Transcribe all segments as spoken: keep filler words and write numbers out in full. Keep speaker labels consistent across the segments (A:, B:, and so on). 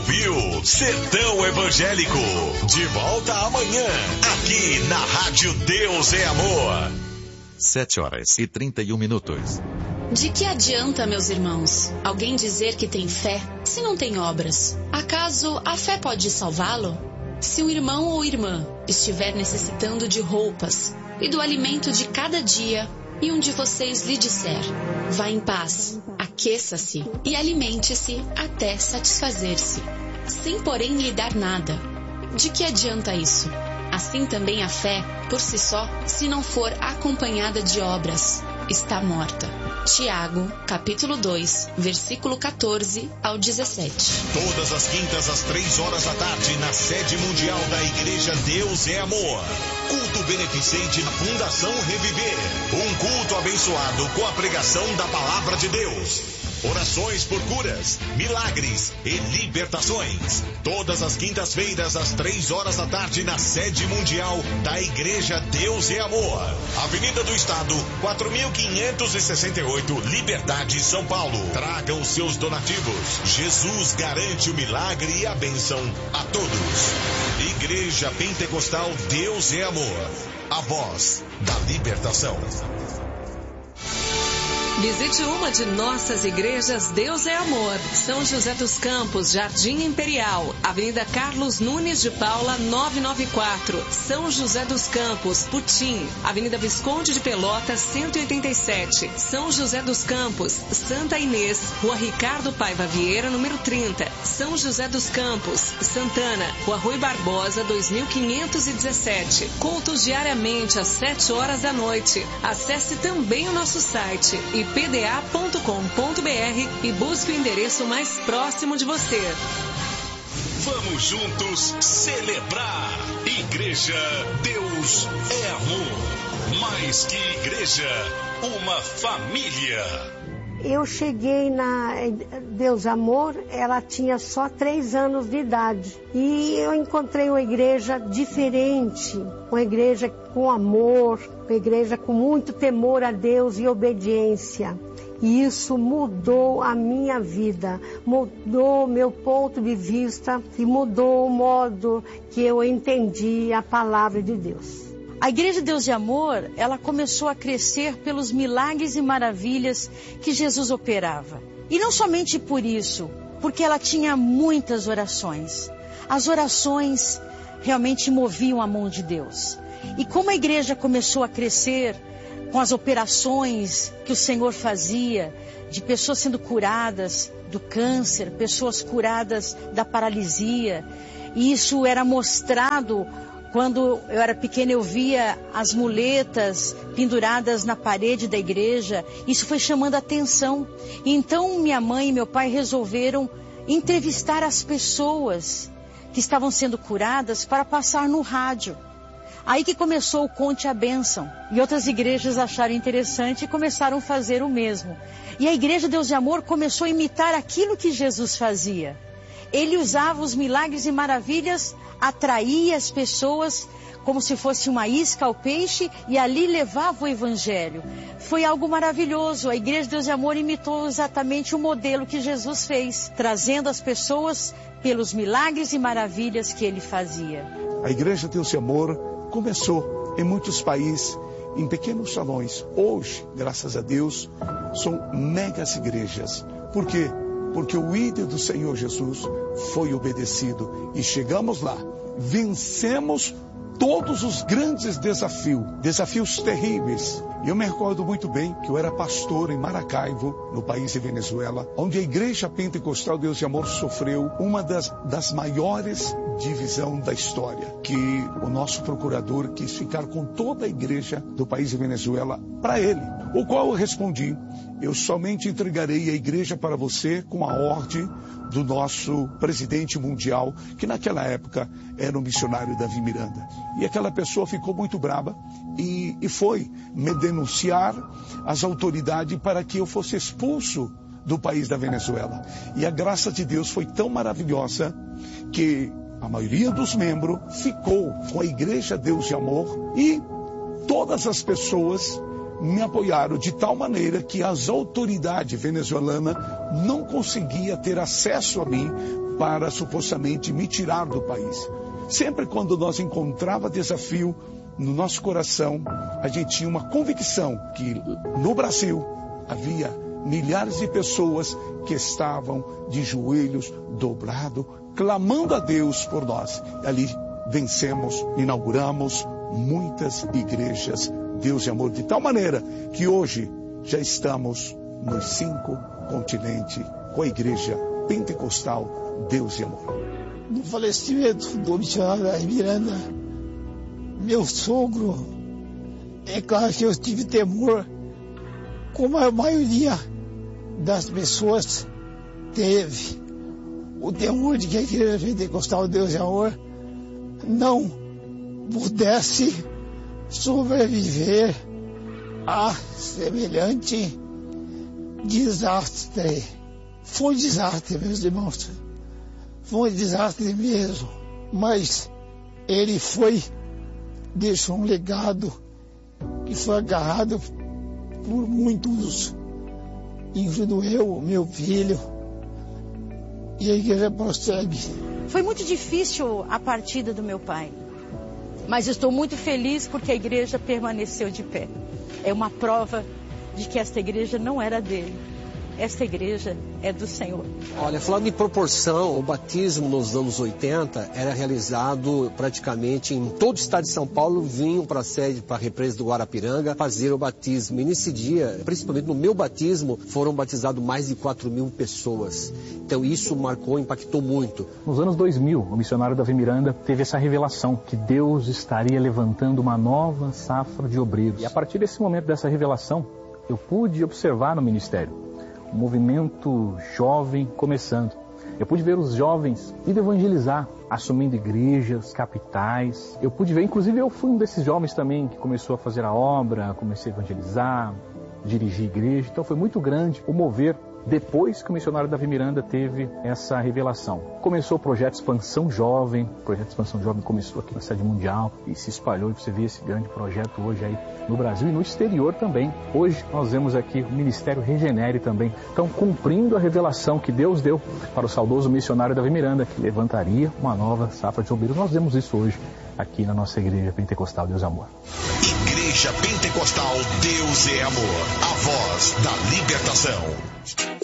A: ouviu Sertão Evangélico. De volta amanhã, aqui na Rádio Deus é Amor.
B: Sete horas e trinta e um minutos.
C: De que adianta, meus irmãos, alguém dizer que tem fé se não tem obras? Acaso a fé pode salvá-lo? Se um irmão ou irmã estiver necessitando de roupas e do alimento de cada dia, e um de vocês lhe disser: vá em paz, aqueça-se e alimente-se até satisfazer-se, sem porém lhe dar nada, de que adianta isso? Assim também a fé, por si só, se não for acompanhada de obras, está morta. Tiago, capítulo dois, versículo quatorze ao dezessete.
A: Todas as quintas às três horas da tarde, na sede mundial da Igreja Deus é Amor. Culto beneficente na Fundação Reviver. Um culto abençoado com a pregação da Palavra de Deus. Orações por curas, milagres e libertações. Todas as quintas-feiras, às três horas da tarde, na sede mundial da Igreja Deus é Amor. Avenida do Estado, quatro mil quinhentos e sessenta e oito, Liberdade, São Paulo. Tragam seus donativos. Jesus garante o milagre e a bênção a todos. Igreja Pentecostal Deus é Amor. A voz da libertação.
D: Visite uma de nossas igrejas Deus é Amor. São José dos Campos, Jardim Imperial, Avenida Carlos Nunes de Paula, novecentos e noventa e quatro. São José dos Campos, Putim, Avenida Visconde de Pelotas, cento e oitenta e sete. São José dos Campos, Santa Inês, Rua Ricardo Paiva Vieira, número trinta. São José dos Campos, Santana, Rua Rui Barbosa, dois mil quinhentos e dezessete. Cultos diariamente às sete horas da noite. Acesse também o nosso site i p d a ponto com ponto b r e busque o endereço mais próximo de você.
A: Vamos juntos celebrar. Igreja Deus é Amor. Mais que igreja, uma família.
E: Eu cheguei na Deus Amor, ela tinha só três anos de idade. E eu encontrei uma igreja diferente, uma igreja com amor, uma igreja com muito temor a Deus e obediência. E isso mudou a minha vida, mudou meu ponto de vista e mudou o modo que eu entendi a palavra de Deus.
F: A Igreja Deus de Amor, ela começou a crescer pelos milagres e maravilhas que Jesus operava. E não somente por isso, porque ela tinha muitas orações. As orações realmente moviam a mão de Deus. E como a igreja começou a crescer com as operações que o Senhor fazia, de pessoas sendo curadas do câncer, pessoas curadas da paralisia, e isso era mostrado. Quando eu era pequena, eu via as muletas penduradas na parede da igreja. Isso foi chamando a atenção. Então, minha mãe e meu pai resolveram entrevistar as pessoas que estavam sendo curadas para passar no rádio. Aí que começou o Conte a Bênção. E outras igrejas acharam interessante e começaram a fazer o mesmo. E a Igreja Deus de Amor começou a imitar aquilo que Jesus fazia. Ele usava os milagres e maravilhas, atraía as pessoas como se fosse uma isca ao peixe e ali levava o evangelho. Foi algo maravilhoso. A Igreja Deus de Amor imitou exatamente o modelo que Jesus fez, trazendo as pessoas pelos milagres e maravilhas que ele fazia.
G: A Igreja Deus de Amor começou em muitos países, em pequenos salões. Hoje, graças a Deus, são megas igrejas. Por quê? Porque o ídolo do Senhor Jesus foi obedecido e chegamos lá, vencemos todos os grandes desafios, desafios terríveis. Eu me recordo muito bem que eu era pastor em Maracaibo, no país de Venezuela, onde a Igreja Pentecostal Deus de Amor sofreu uma das, das maiores divisões da história, que o nosso procurador quis ficar com toda a igreja do país de Venezuela para ele, o qual eu respondi: eu somente entregarei a igreja para você com a ordem do nosso presidente mundial, que naquela época era o missionário Davi Miranda. E aquela pessoa ficou muito brava e, e foi me denunciar às autoridades para que eu fosse expulso do país da Venezuela. E a graça de Deus foi tão maravilhosa que a maioria dos membros ficou com a Igreja Deus de Amor e todas as pessoas me apoiaram de tal maneira que as autoridades venezuelanas não conseguiam ter acesso a mim para supostamente me tirar do país. Sempre quando nós encontrava desafio no nosso coração, a gente tinha uma convicção que no Brasil havia milhares de pessoas que estavam de joelhos dobrados, clamando a Deus por nós. Ali vencemos, inauguramos muitas igrejas Deus e Amor, de tal maneira que hoje já estamos nos cinco continentes com a igreja pentecostal Deus e Amor.
H: No falecimento do missionário Davi Miranda, meu sogro, é claro que eu tive temor, como a maioria das pessoas teve, o temor de que a igreja pentecostal Deus e Amor não pudesse sobreviver a semelhante desastre. Foi um desastre, meus irmãos. Foi um desastre mesmo. Mas ele foi, deixou um legado que foi agarrado por muitos, incluindo eu, meu filho, e a igreja prossegue.
F: Foi muito difícil a partida do meu pai, mas estou muito feliz porque a igreja permaneceu de pé. É uma prova de que esta igreja não era dele. Esta igreja é do Senhor.
I: Olha, falando em proporção, o batismo nos anos oitenta era realizado praticamente em todo o estado de São Paulo, vinham para a sede, para a represa do Guarapiranga, fazer o batismo. E nesse dia, principalmente no meu batismo, foram batizados mais de quatro mil pessoas. Então isso marcou, impactou muito.
J: Nos anos dois mil, o missionário Davi Miranda teve essa revelação que Deus estaria levantando uma nova safra de obreiros. E a partir desse momento, dessa revelação, eu pude observar no ministério um movimento jovem começando. Eu pude ver os jovens indo evangelizar, assumindo igrejas, capitais. Eu pude ver, inclusive eu fui um desses jovens também que começou a fazer a obra, comecei a evangelizar, dirigir igreja. Então foi muito grande o mover depois que o missionário Davi Miranda teve essa revelação. Começou o projeto Expansão Jovem, o projeto Expansão Jovem começou aqui na sede mundial e se espalhou, e você vê esse grande projeto hoje aí no Brasil e no exterior também. Hoje nós vemos aqui o Ministério Regenere também. Então, cumprindo a revelação que Deus deu para o saudoso missionário Davi Miranda, que levantaria uma nova safra de obreiros. Nós vemos isso hoje aqui na nossa Igreja Pentecostal Deus é Amor.
A: Igreja Pentecostal Deus é Amor, a voz da libertação.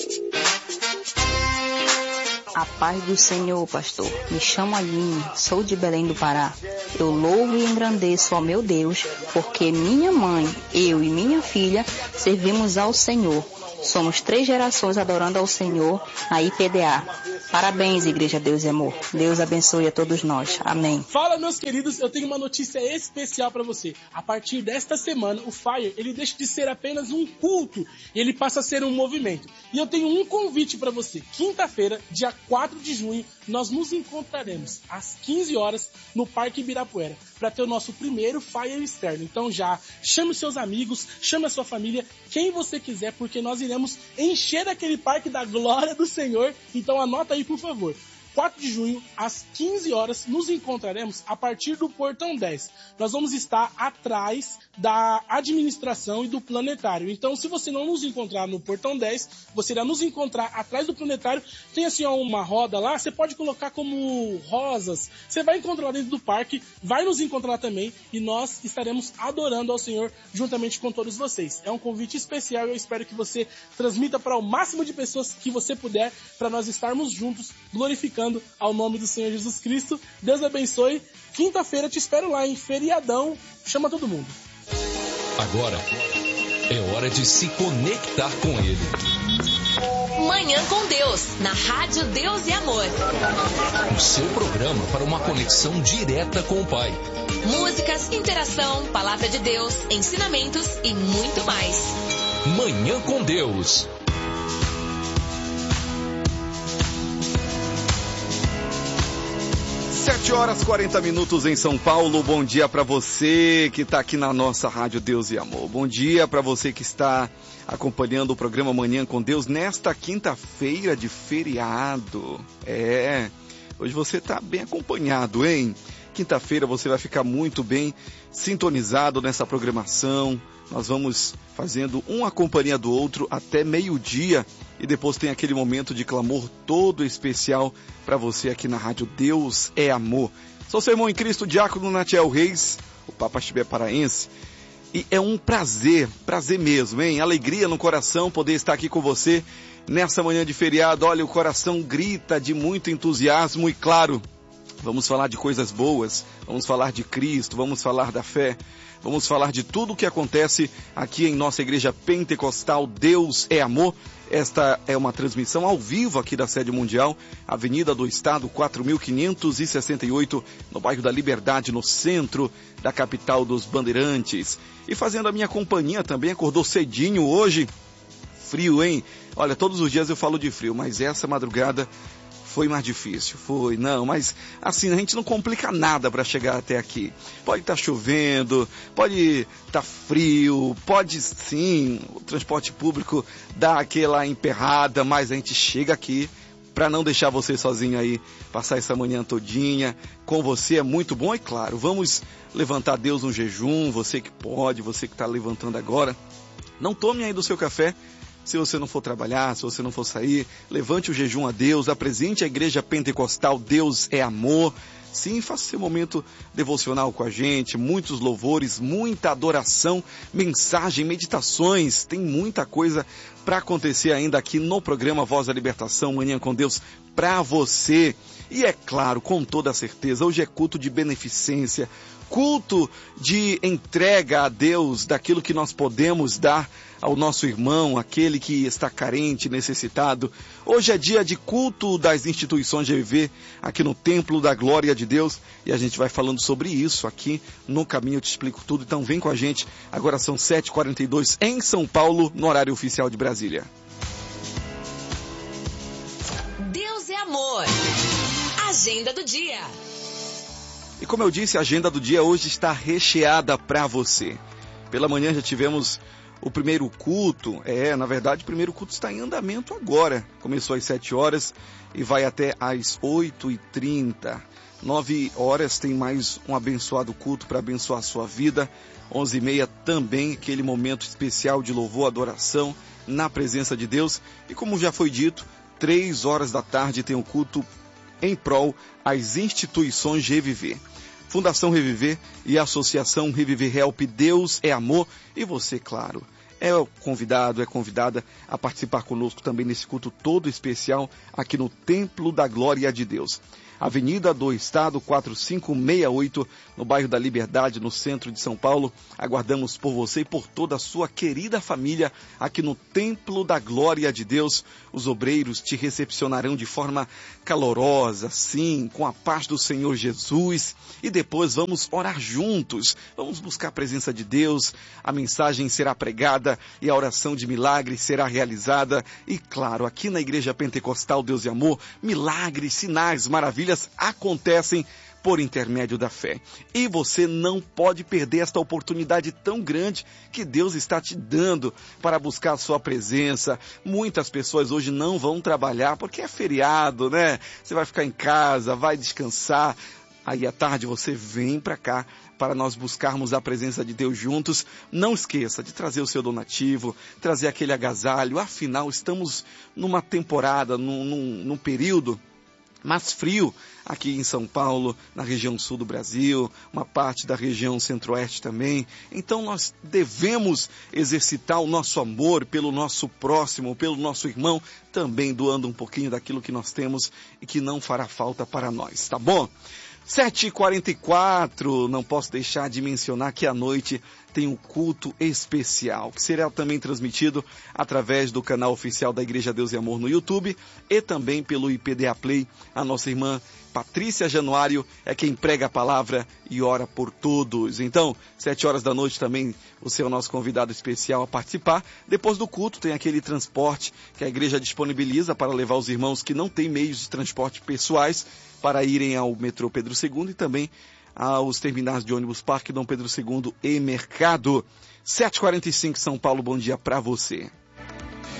K: A paz do Senhor, pastor. Me chamo Aline, sou de Belém do Pará. Eu louvo e engrandeço ao meu Deus, porque minha mãe, eu e minha filha servimos ao Senhor. Somos três gerações adorando ao Senhor na I P D A. Parabéns, Igreja Deus e Amor. Deus abençoe a todos nós. Amém.
L: Fala, meus queridos, eu tenho uma notícia especial para você. A partir desta semana, o Fire, ele deixa de ser apenas um culto e ele passa a ser um movimento. E eu tenho um convite para você. Quinta-feira, dia quatro de junho, nós nos encontraremos às quinze horas no Parque Ibirapuera para ter o nosso primeiro Fire externo. Então já chame os seus amigos, chame a sua família, quem você quiser, porque nós iremos encher aquele parque da glória do Senhor. Então anota aí, por favor. quatro de junho, às quinze horas, nos encontraremos a partir do Portão dez. Nós vamos estar atrás da administração e do planetário. Então, se você não nos encontrar no Portão dez, você irá nos encontrar atrás do planetário. Tem assim ó, uma roda lá, você pode colocar como rosas. Você vai encontrar lá dentro do parque, vai nos encontrar também e nós estaremos adorando ao Senhor juntamente com todos vocês. É um convite especial e eu espero que você transmita para o máximo de pessoas que você puder para nós estarmos juntos glorificando ao nome do Senhor Jesus Cristo. Deus abençoe. Quinta-feira te espero lá em feriadão. Chama todo mundo.
M: Agora é hora de se conectar com Ele.
N: Manhã com Deus, na Rádio Deus e Amor.
M: O seu programa para uma conexão direta com o Pai.
N: Músicas, interação, palavra de Deus, ensinamentos e muito mais.
M: Manhã com Deus.
O: sete horas e quarenta minutos em São Paulo. Bom dia para você que está aqui na nossa Rádio Deus e Amor. Bom dia para você que está acompanhando o programa Manhã com Deus nesta quinta-feira de feriado. É, hoje você está bem acompanhado, hein? quinta-feira você vai ficar muito bem sintonizado nessa programação. Nós vamos fazendo um a companhia do outro até meio-dia e depois tem aquele momento de clamor todo especial para você aqui na Rádio Deus é Amor. Sou seu irmão em Cristo, Diácono Natiel Reis, o Papa Chibé paraense. E é um prazer, prazer mesmo, hein? Alegria no coração poder estar aqui com você nessa manhã de feriado. Olha, o coração grita de muito entusiasmo e, claro, vamos falar de coisas boas, vamos falar de Cristo, vamos falar da fé, vamos falar de tudo o que acontece aqui em nossa igreja pentecostal Deus é Amor. Esta é uma transmissão ao vivo aqui da sede mundial, Avenida do Estado, quatro mil quinhentos e sessenta e oito, no bairro da Liberdade, no centro da capital dos Bandeirantes. E fazendo a minha companhia também, acordou cedinho hoje, frio, hein? Olha, todos os dias eu falo de frio, mas essa madrugada foi mais difícil, foi, não, mas assim, a gente não complica nada para chegar até aqui. Pode estar chovendo, pode estar frio, pode sim, o transporte público dá aquela emperrada, mas a gente chega aqui para não deixar você sozinho aí, passar essa manhã todinha com você, é muito bom. E claro, vamos levantar Deus no jejum, você que pode, você que está levantando agora, não tome aí do seu café. Se você não for trabalhar, se você não for sair, levante o jejum a Deus, apresente a igreja pentecostal Deus é Amor. Sim, faça seu momento devocional com a gente, muitos louvores, muita adoração, mensagem, meditações, tem muita coisa para acontecer ainda aqui no programa Voz da Libertação, Manhã com Deus, para você. E é claro, com toda certeza, hoje é culto de beneficência, culto de entrega a Deus daquilo que nós podemos dar ao nosso irmão, aquele que está carente, necessitado. Hoje é dia de culto das instituições G V V, aqui no Templo da Glória de Deus, e a gente vai falando sobre isso aqui no caminho, eu te explico tudo, então vem com a gente. Agora são sete e quarenta e dois em São Paulo, no horário oficial de Brasília.
N: Deus é Amor. Agenda do dia.
O: E como eu disse, a agenda do dia hoje está recheada para você. Pela manhã já tivemos o primeiro culto, é, na verdade o primeiro culto está em andamento agora. Começou às sete horas e vai até às oito e trinta. nove horas tem mais um abençoado culto para abençoar a sua vida. onze e meia também aquele momento especial de louvor, adoração na presença de Deus. E como já foi dito, três horas da tarde tem o culto em prol às instituições Reviver. Fundação Reviver e Associação Reviver Help Deus é Amor. E você, claro, é convidado, é convidada a participar conosco também nesse culto todo especial aqui no Templo da Glória de Deus. Avenida do Estado, quatro cinco seis oito, no bairro da Liberdade, no centro de São Paulo. Aguardamos por você e por toda a sua querida família aqui no Templo da Glória de Deus. Os obreiros te recepcionarão de forma calorosa, sim, com a paz do Senhor Jesus. E depois vamos orar juntos, vamos buscar a presença de Deus. A mensagem será pregada e a oração de milagre será realizada. E claro, aqui na Igreja Pentecostal Deus e Amor, milagres, sinais, maravilhas acontecem por intermédio da fé. E você não pode perder esta oportunidade tão grande que Deus está te dando para buscar a sua presença. Muitas pessoas hoje não vão trabalhar porque é feriado, né? Você vai ficar em casa, vai descansar. Aí à tarde você vem para cá para nós buscarmos a presença de Deus juntos. Não esqueça de trazer o seu donativo, trazer aquele agasalho. Afinal, estamos numa temporada, num, num, num período mais frio aqui em São Paulo, na região sul do Brasil, uma parte da região centro-oeste também. Então nós devemos exercitar o nosso amor pelo nosso próximo, pelo nosso irmão, também doando um pouquinho daquilo que nós temos e que não fará falta para nós, tá bom? sete e quarenta e quatro, não posso deixar de mencionar que à noite tem um culto especial, que será também transmitido através do canal oficial da Igreja Deus e Amor no YouTube e também pelo I P D A Play. A nossa irmã Patrícia Januário é quem prega a palavra e ora por todos. Então, sete horas da noite também você é o nosso convidado especial a participar. Depois do culto tem aquele transporte que a igreja disponibiliza para levar os irmãos que não têm meios de transporte pessoais para irem ao metrô Pedro segundo e também aos terminais de ônibus Parque Dom Pedro segundo e Mercado. sete e quarenta e cinco São Paulo, bom dia para você.